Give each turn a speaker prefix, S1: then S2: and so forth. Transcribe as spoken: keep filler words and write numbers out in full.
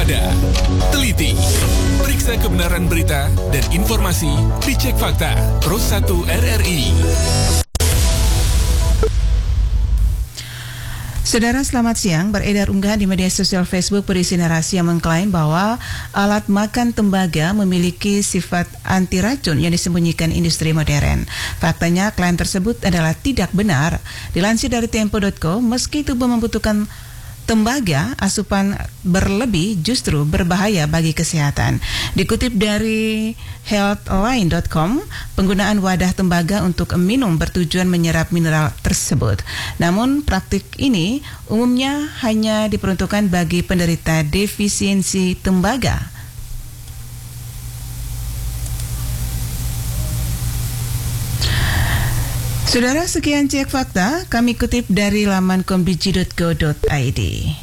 S1: waspada, teliti, periksa kebenaran berita dan informasi, dicek fakta. Pro satu R R I.
S2: Saudara, selamat siang. Beredar unggahan di media sosial Facebook berisi narasi yang mengklaim bahwa alat makan tembaga memiliki sifat anti racun yang disembunyikan industri modern. Faktanya, klaim tersebut adalah tidak benar. Dilansir dari tempo titik co, meski tubuh membutuhkan tembaga, asupan berlebih justru berbahaya bagi kesehatan. Dikutip dari healthline titik com, penggunaan wadah tembaga untuk minum bertujuan menyerap mineral tersebut. Namun praktik ini umumnya hanya diperuntukkan bagi penderita defisiensi tembaga. Saudara, sekian cek fakta, kami kutip dari laman kombiji titik co titik id.